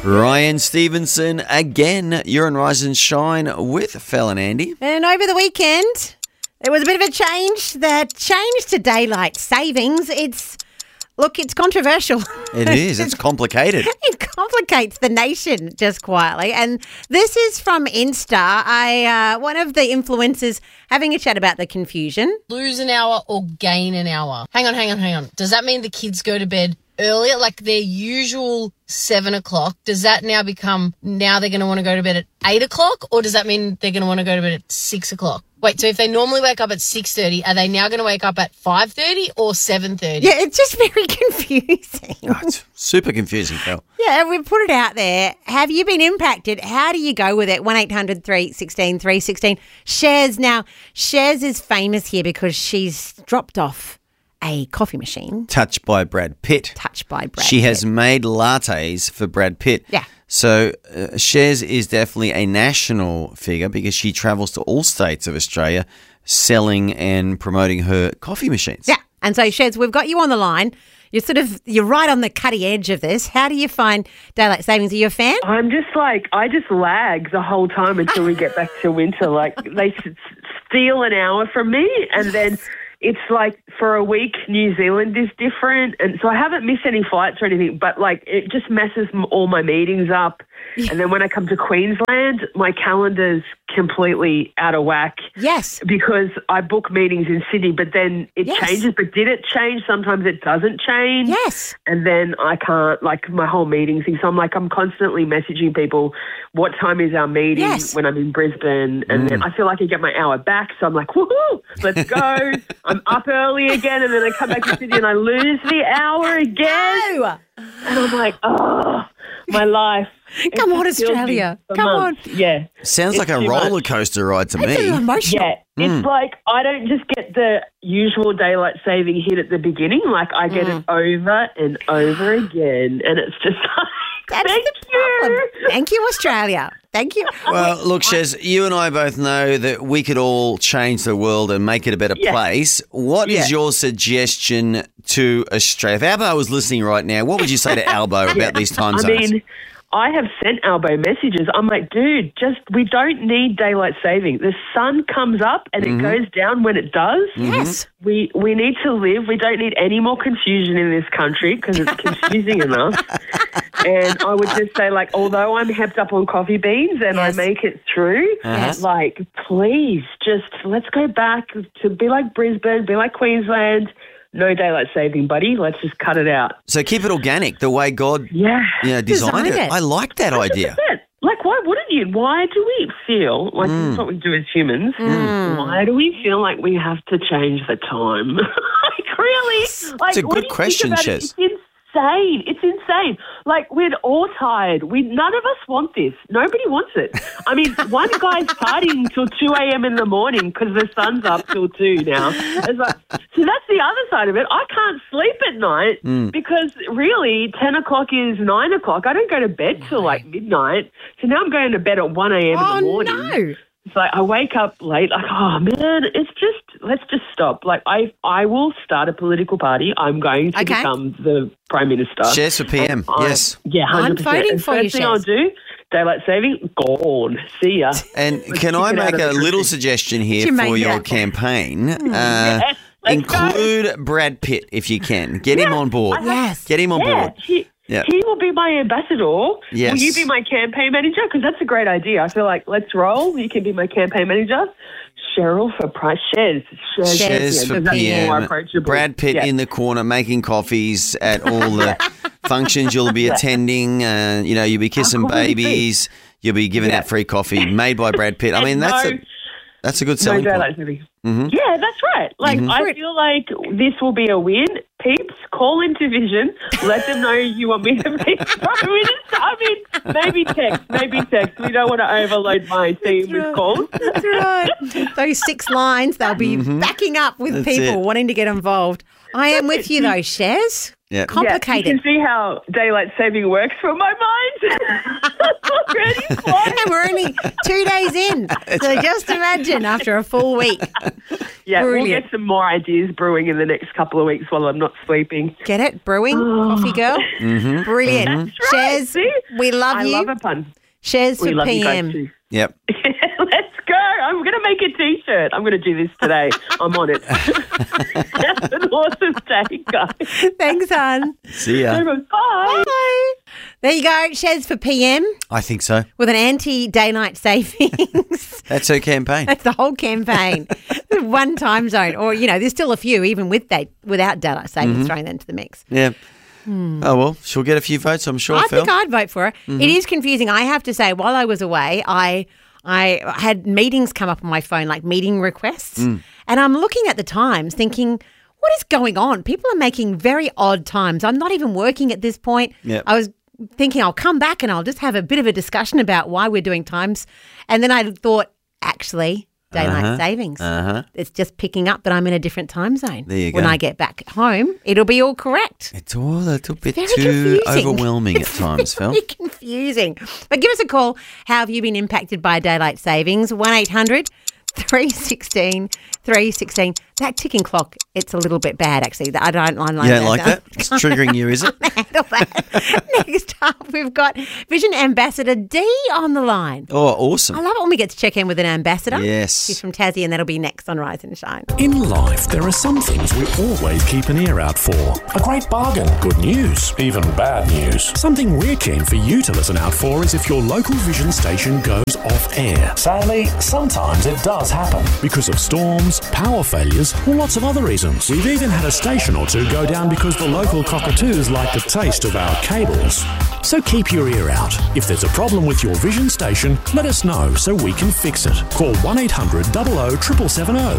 Ryan Stevenson again. You're on Rise and Shine with Fel and Andy. And over the weekend, there was a bit of a change. The change to daylight savings, it's controversial. It is. It's complicated. It complicates the nation just quietly. And this is from Insta. One of the influencers having a chat about the confusion. Lose an hour or gain an hour. Hang on. Does that mean the kids go to bed earlier, like their usual 7 o'clock? Does that now become, now they're going to want to go to bed at 8 o'clock? Or does that mean they're going to want to go to bed at 6 o'clock? Wait, so if they normally wake up at 6:30, are they now going to wake up at 5:30 or 7:30? Yeah, it's just very confusing. Oh, it's super confusing, Fel. Yeah, we've put it out there. Have you been impacted? How do you go with it? 1-800 316 316. Shez is famous here because she's dropped off a coffee machine. Touched by Brad Pitt. She has made lattes for Brad Pitt. Yeah. So Shez is definitely a national figure because she travels to all states of Australia selling and promoting her coffee machines. Yeah. And so, Shez, we've got you on the line. You're right on the cutting edge of this. How do you find daylight savings? Are you a fan? I'm just like, I just lag the whole time until we get back to winter. Like, they steal an hour from me, and then it's like for a week, New Zealand is different. And so I haven't missed any flights or anything, but like it just messes all my meetings up. And then when I come to Queensland, my calendar's completely out of whack. Yes. Because I book meetings in Sydney, but then it changes. But did it change? Sometimes it doesn't change. Yes. And then I can't, like, my whole meeting thing. So I'm constantly messaging people, what time is our meeting when I'm in Brisbane? And then I feel like I get my hour back. So I'm like, woohoo, let's go. I'm up early again. And then I come back to Sydney and I lose the hour again. No. And I'm like, oh, my life. Come on, Australia. Come on. Yeah. Sounds like a roller coaster ride to me. It's emotional. Yeah. It's like I don't just get the usual daylight saving hit at the beginning. Like I get it over and over again. And it's just like, thank you. Thank you, Australia. Thank you. Well, look, Shez, you and I both know that we could all change the world and make it a better place. What is your suggestion to Australia? If Albo was listening right now, what would you say to Albo about these time zones? I have sent Albo messages. I'm like, dude, we don't need daylight saving. The sun comes up and it goes down when it does. Yes. We need to live. We don't need any more confusion in this country because it's confusing enough. And I would just say, like, although I'm hepped up on coffee beans and I make it through, like, please, just let's go back to be like Brisbane, be like Queensland. No daylight saving, buddy. Let's just cut it out. So keep it organic, the way God designed it. I like that idea. Like, why wouldn't you? Why do we feel like this is what we do as humans? Why do we feel like we have to change the time? Like, really? Like, it's a good question, Shez. It's insane. Like, we're all tired. None of us want this. Nobody wants it. I mean, one guy's partying till 2 a.m. in the morning because the sun's up till 2 now. It's like, so that's the other side of it. I can't sleep at night because really 10 o'clock is 9 o'clock. I don't go to bed till like midnight. So now I'm going to bed at 1 a.m. in the morning. No. It's like I wake up late, like, oh, man, let's just stop. Like, I will start a political party. I'm going to become the Prime Minister. Shez for PM, yes. Yeah, 100%. I'm voting for you, First thing I'll do, daylight saving, gone. See ya. And can I make a little suggestion here for your campaign? Include Brad Pitt if you can. Get him on board. Yes. Get him on board. He will be my ambassador. Yes. Will you be my campaign manager? Because that's a great idea. I feel like, let's roll. You can be my campaign manager. Cheryl for price. Shez for PM. Brad Pitt in the corner making coffees at all the functions you'll be attending. You'll be kissing babies. You'll be giving out free coffee made by Brad Pitt. I mean, that's a good selling point. Yeah, that's right. Like, I feel like this will be a win. Peeps, call into Vision. Let them know you want me to be Prime Minister. I mean, maybe text. We don't want to overload my team with calls. That's right. Those 6 lines, they'll be backing up with people wanting to get involved. I am with you, though, Shez. Yeah. Complicated. You can see how daylight saving works for my mind. And we're only 2 days in. So just imagine after a full week. Yeah, Brilliant. We'll get some more ideas brewing in the next couple of weeks while I'm not sleeping. Get it? Brewing? Coffee girl? Mm-hmm. Brilliant. That's right. Shez, See? we love I you. love a pun. Shez We for love you guys PM. too. Yep. Let's go. I'm going to make a T-shirt. I'm going to do this today. I'm on it. Have an awesome day, guys. Thanks, hon. See ya. Bye. Bye. There you go. Shez for PM I think so. with an anti-daylight savings. That's her campaign. That's the whole campaign. One time zone. Or, there's still a few, even without daylight savings, throwing that into the mix. Yeah. Oh, well, she'll get a few votes, I'm sure, I Phil. think I'd vote for her. It is confusing. I have to say, while I was away, I had meetings come up on my phone, like meeting requests, and I'm looking at the times thinking, what is going on? People are making very odd times. I'm not even working at this point. Yep. I was thinking I'll come back and I'll just have a bit of a discussion about why we're doing times. And then I thought, actually, daylight savings. It's just picking up that I'm in a different time zone. There you When go. I get back home, it'll be all correct. It's all a little bit Very too confusing. overwhelming at times, Phil. Very confusing. But give us a call. How have you been impacted by daylight savings? 1-800-316-316. That ticking clock, it's a little bit bad, actually. I don't like that. You don't like that? It's triggering you, is it? Handle that. Next up, we've got Vision Ambassador D on the line. Oh, awesome. I love it when we get to check in with an ambassador. Yes. She's from Tassie, and that'll be next on Rise and Shine. In life, there are some things we always keep an ear out for. A great bargain, good news, even bad news. Something we're keen for you to listen out for is if your local Vision station goes off air. Sadly, sometimes it does happen because of storms, power failures, or lots of other reasons. We've even had a station or two go down because the local cockatoos like the taste of our cables. So keep your ear out. If there's a problem with your Vision station, let us know so we can fix it. Call 1-800-00-770,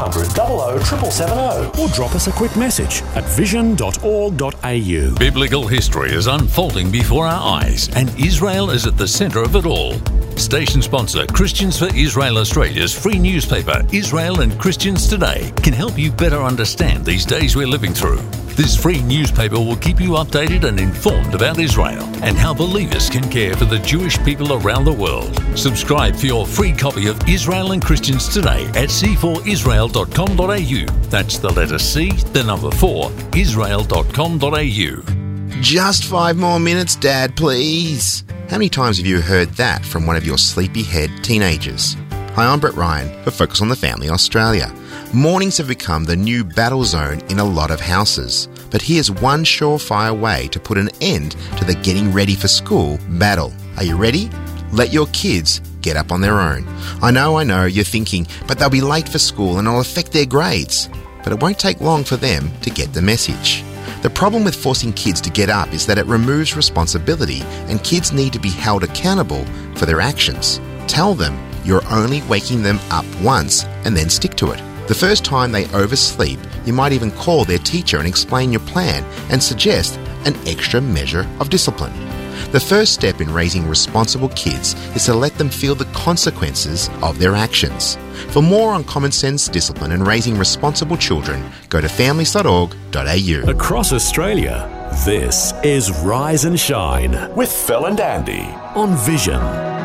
1-800-00-770, or drop us a quick message at vision.org.au. Biblical history is unfolding before our eyes, and Israel is at the centre of it all. Station sponsor Christians for Israel Australia's free newspaper, Israel and Christians Today, can help you better understand these days we're living through. This free newspaper will keep you updated and informed about Israel and how believers can care for the Jewish people around the world. Subscribe for your free copy of Israel and Christians Today at c4israel.com.au. That's the letter C, the number 4, israel.com.au. Just 5 more minutes, Dad, please. How many times have you heard that from one of your sleepyhead teenagers? Hi, I'm Brett Ryan for Focus on the Family Australia. Mornings have become the new battle zone in a lot of houses. But here's one surefire way to put an end to the getting ready for school battle. Are you ready? Let your kids get up on their own. I know, you're thinking, but they'll be late for school and it'll affect their grades. But it won't take long for them to get the message. The problem with forcing kids to get up is that it removes responsibility and kids need to be held accountable for their actions. Tell them you're only waking them up once and then stick to it. The first time they oversleep, you might even call their teacher and explain your plan and suggest an extra measure of discipline. The first step in raising responsible kids is to let them feel the consequences of their actions. For more on common sense discipline and raising responsible children, go to families.org.au. Across Australia, this is Rise and Shine with Phil and Andy on Vision.